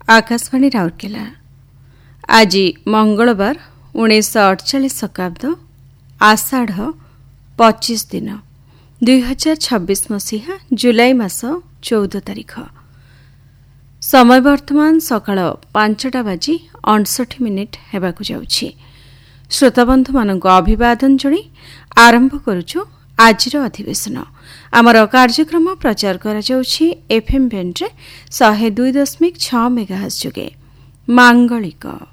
आकाशवाणी राउरकेला। आज मंगलवार 1948 शताब्द आषाढ़ 25 दिन 2026 मसीहा जुलाई मास 14 तारीख। समय वर्तमान सकाळ 5:59 हेबाकु जाउछि। श्रोताबंधु मानक अभिवादन जणि आरंभ करुछु आजिर अधिवेशन। आमर कार्यक्रम प्रचार करा जाउछि एफएम बैंड रे 102.6 मेगाहर्ट्ज जोगे। मांगलिक